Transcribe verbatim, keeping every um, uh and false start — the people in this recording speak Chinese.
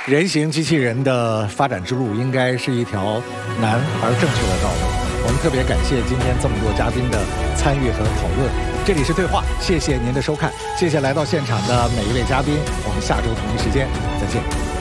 人形机器人的发展之路应该是一条难而正确的道路。我们特别感谢今天这么多嘉宾的参与和讨论。这里是对话，谢谢您的收看，谢谢来到现场的每一位嘉宾，我们下周同一时间再见。